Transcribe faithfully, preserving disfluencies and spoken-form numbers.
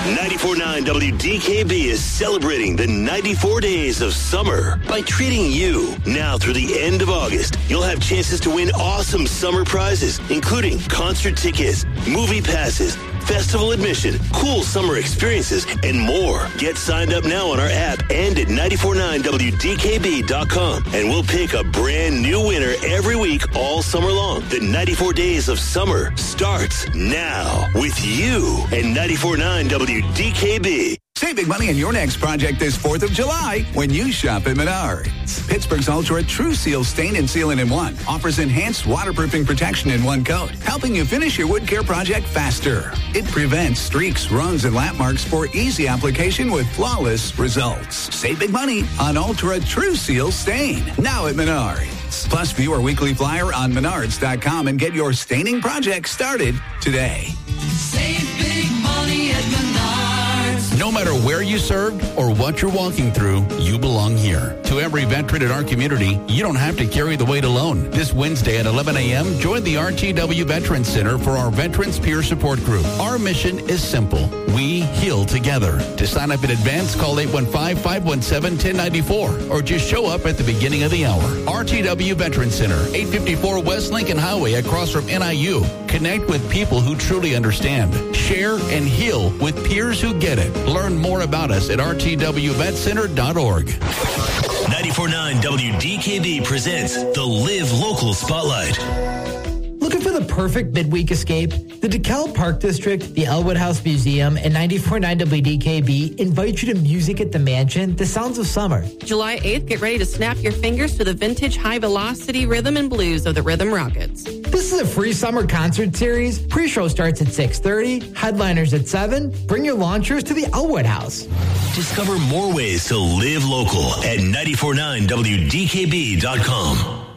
ninety-four point nine W D K B is celebrating the ninety-four days of summer by treating you. Now through the end of August, you'll have chances to win awesome summer prizes, including concert tickets, movie passes, festival admission, cool summer experiences, and more. Get signed up now on our app and at nine four nine W D K B dot com, and we'll pick a brand new winner every week all summer long. The ninety-four days of summer starts now with you and ninety-four point nine W D K B. Save big money on your next project this fourth of July when you shop at Menards. Pittsburgh's Ultra True Seal Stain and Sealant in One offers enhanced waterproofing protection in one coat, helping you finish your wood care project faster. It prevents streaks, runs, and lap marks for easy application with flawless results. Save big money on Ultra True Seal Stain now at Menards. Plus, view our weekly flyer on menards dot com and get your staining project started today. Save big money at Menards. No matter where you served or what you're walking through, you belong here. To every veteran in our community, you don't have to carry the weight alone. This Wednesday at eleven a.m., join the R T W Veterans Center for our Veterans Peer Support Group. Our mission is simple. We heal together. To sign up in advance, call eight one five, five one seven, one zero nine four or just show up at the beginning of the hour. R T W Veterans Center, eight fifty-four West Lincoln Highway across from N I U. Connect with people who truly understand. Share and heal with peers who get it. Learn more about us at r t w vet center dot org. ninety-four point nine W D K B presents the Live Local Spotlight. Looking for the perfect midweek escape? The DeKalb Park District, the Elwood House Museum, and ninety-four point nine W D K B invite you to Music at the Mansion, the sounds of summer. July eighth, get ready to snap your fingers to the vintage high-velocity rhythm and blues of the Rhythm Rockets. This is a free summer concert series. Pre-show starts at six thirty, headliners at seven. Bring your launchers to the Elwood House. Discover more ways to live local at ninety-four point nine W D K B dot com.